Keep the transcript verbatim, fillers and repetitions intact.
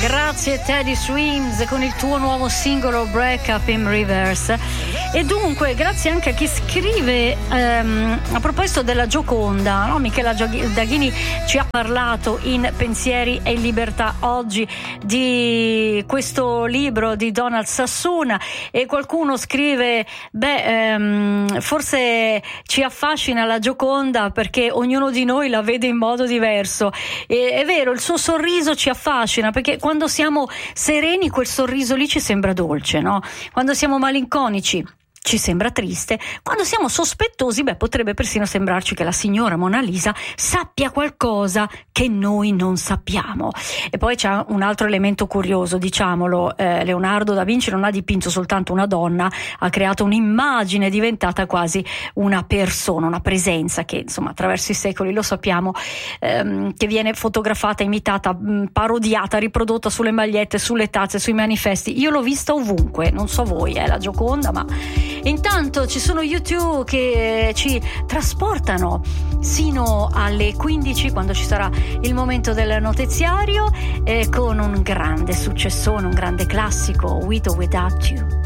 Grazie Teddy Swims con il tuo nuovo singolo Break Up in Reverse. E dunque grazie anche a chi scrive ehm, a proposito della Gioconda, no? Michela Daghini ci ha parlato in Pensieri e Libertà oggi di questo libro di Donald Sassuna, e qualcuno scrive beh ehm, forse ci affascina la Gioconda perché ognuno di noi la vede in modo diverso. E, è vero, il suo sorriso ci affascina perché quando siamo sereni quel sorriso lì ci sembra dolce, no? Quando siamo malinconici ci sembra triste, quando siamo sospettosi, beh, potrebbe persino sembrarci che la signora Mona Lisa sappia qualcosa che noi non sappiamo. E poi c'è un altro elemento curioso, diciamolo, eh, Leonardo da Vinci non ha dipinto soltanto una donna, ha creato un'immagine diventata quasi una persona, una presenza che insomma attraverso i secoli, lo sappiamo, ehm, che viene fotografata, imitata, mh, parodiata, riprodotta sulle magliette, sulle tazze, sui manifesti. Io l'ho vista ovunque, non so voi, è eh, la Gioconda, ma intanto ci sono YouTube che ci trasportano sino alle quindici, quando ci sarà il momento del notiziario, eh, con un grande successone, un grande classico, With or Without You.